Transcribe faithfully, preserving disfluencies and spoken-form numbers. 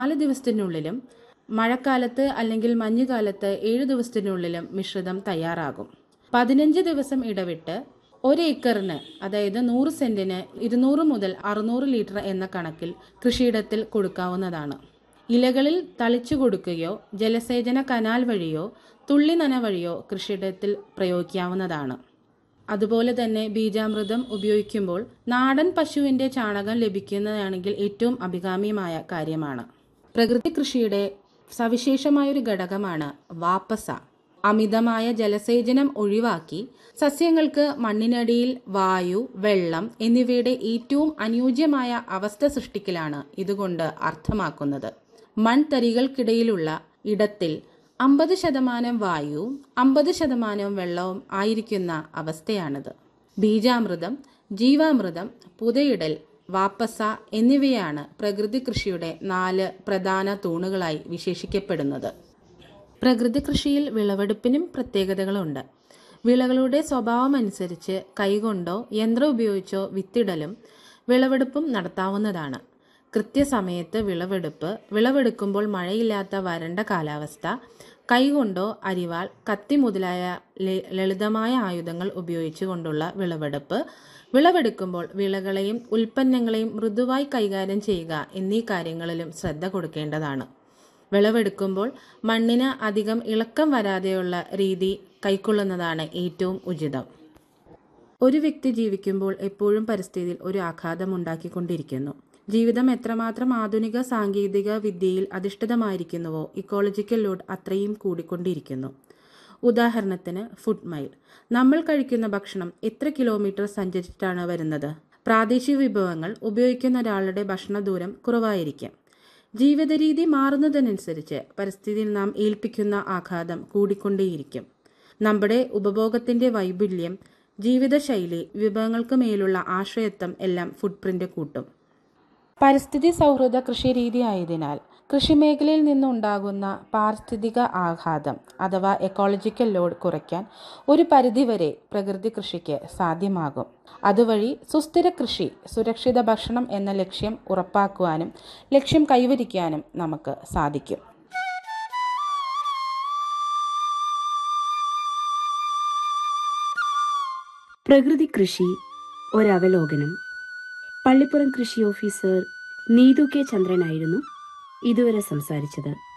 നാല് ദിവസത്തിനുള്ളിലും മഴക്കാലത്ത് അല്ലെങ്കിൽ മഞ്ഞുകാലത്ത് ഏഴു ദിവസത്തിനുള്ളിലും മിശ്രിതം തയ്യാറാകും. പതിനഞ്ച് ദിവസം ഇടവിട്ട് ഒരു ഏക്കറിന് അതായത് നൂറ് സെന്റിന് ഇരുന്നൂറ് മുതൽ അറുന്നൂറ് ലിറ്റർ എന്ന കണക്കിൽ കൃഷിയിടത്തിൽ കൊടുക്കാവുന്നതാണ്. ഇലകളിൽ തളിച്ചു കൊടുക്കുകയോ ജലസേചന കനാൽ വഴിയോ തുള്ളി നന വഴിയോ കൃഷിയിടത്തിൽ പ്രയോഗിക്കാവുന്നതാണ്. അതുപോലെ തന്നെ ബീജാമൃതം ഉപയോഗിക്കുമ്പോൾ നാടൻ പശുവിൻ്റെ ചാണകം ലഭിക്കുന്നതാണെങ്കിൽ ഏറ്റവും അഭികാമ്യമായ കാര്യമാണ്. പ്രകൃതി കൃഷിയുടെ സവിശേഷമായൊരു ഘടകമാണ് വാപ്പസ. അമിതമായ ജലസേചനം ഒഴിവാക്കി സസ്യങ്ങൾക്ക് മണ്ണിനടിയിൽ വായു, വെള്ളം എന്നിവയുടെ ഏറ്റവും അനുയോജ്യമായ അവസ്ഥ സൃഷ്ടിക്കലാണ് ഇതുകൊണ്ട് അർത്ഥമാക്കുന്നത്. മൺതരികൾക്കിടയിലുള്ള ഇടത്തിൽ അമ്പത് ശതമാനം വായുവും അമ്പത് ശതമാനവും വെള്ളവും ആയിരിക്കുന്ന അവസ്ഥയാണിത്. ബീജാമൃതം, ജീവാമൃതം, പുതയിടൽ, വാപ്പസ എന്നിവയാണ് പ്രകൃതി കൃഷിയുടെ നാല് പ്രധാന തൂണുകളായി വിശേഷിക്കപ്പെടുന്നത്. പ്രകൃതി കൃഷിയിൽ വിളവെടുപ്പിനും പ്രത്യേകതകളുണ്ട്. വിളകളുടെ സ്വഭാവമനുസരിച്ച് കൈകൊണ്ടോ യന്ത്രം ഉപയോഗിച്ചോ വിത്തിടലും വിളവെടുപ്പും നടത്താവുന്നതാണ്. കൃത്യസമയത്ത് വിളവെടുപ്പ്, വിളവെടുക്കുമ്പോൾ മഴയില്ലാത്ത വരണ്ട കാലാവസ്ഥ, കൈകൊണ്ടോ അരിവാൾ, കത്തി മുതലായ ലളിതമായ ആയുധങ്ങൾ ഉപയോഗിച്ചുകൊണ്ടുള്ള വിളവെടുപ്പ്, വിളവെടുക്കുമ്പോൾ വിളകളെയും ഉൽപ്പന്നങ്ങളെയും മൃദുവായി കൈകാര്യം ചെയ്യുക എന്നീ കാര്യങ്ങളിലും ശ്രദ്ധ കൊടുക്കേണ്ടതാണ്. വിളവെടുക്കുമ്പോൾ മണ്ണിന് അധികം ഇളക്കം വരാതെയുള്ള രീതി കൈക്കൊള്ളുന്നതാണ് ഏറ്റവും ഉചിതം. ഒരു വ്യക്തി ജീവിക്കുമ്പോൾ എപ്പോഴും പരിസ്ഥിതിയിൽ ഒരു ആഘാതം ഉണ്ടാക്കിക്കൊണ്ടിരിക്കുന്നു. ജീവിതം എത്രമാത്രം ആധുനിക സാങ്കേതിക വിദ്യയിൽ അധിഷ്ഠിതമായിരിക്കുന്നുവോ ഇക്കോളജിക്കൽ ലോഡ് അത്രയും കൂടിക്കൊണ്ടിരിക്കുന്നു. ഉദാഹരണത്തിന് ഫുഡ് മൈൽ. നമ്മൾ കഴിക്കുന്ന ഭക്ഷണം എത്ര കിലോമീറ്റർ സഞ്ചരിച്ചിട്ടാണ് വരുന്നത്? പ്രാദേശിക വിഭവങ്ങൾ ഉപയോഗിക്കുന്ന ഒരാളുടെ ഭക്ഷണ ദൂരം കുറവായിരിക്കാം. ജീവിത രീതി മാറുന്നതിനനുസരിച്ച് പരിസ്ഥിതിയിൽ നാം ഏൽപ്പിക്കുന്ന ആഘാതം കൂടിക്കൊണ്ടേയിരിക്കും. നമ്മുടെ ഉപഭോഗത്തിന്റെ വൈപുല്യം, ജീവിതശൈലി, വിഭവങ്ങൾക്ക് മേലുള്ള ആശ്രയത്വം എല്ലാം ഫുഡ് പ്രിന്റ് കൂട്ടും. പരിസ്ഥിതി സൗഹൃദ കൃഷി രീതി ആയതിനാൽ കൃഷിമേഖലയിൽ നിന്നുണ്ടാകുന്ന പാരിസ്ഥിതിക ആഘാതം അഥവാ എക്കോളജിക്കൽ ലോഡ് കുറയ്ക്കാൻ ഒരു പരിധിവരെ പ്രകൃതി കൃഷിക്ക് സാധ്യമാകും. അതുവഴി സുസ്ഥിര കൃഷി, സുരക്ഷിത ഭക്ഷണം എന്ന ലക്ഷ്യം ഉറപ്പാക്കുവാനും ലക്ഷ്യം കൈവരിക്കാനും നമുക്ക് സാധിക്കും. പ്രകൃതി കൃഷി ഒരവലോകനം. പള്ളിപ്പുറം കൃഷി ഓഫീസർ നീതു കെ ചന്ദ്രനായിരുന്നു ഇതുവരെ സംസാരിച്ചത്.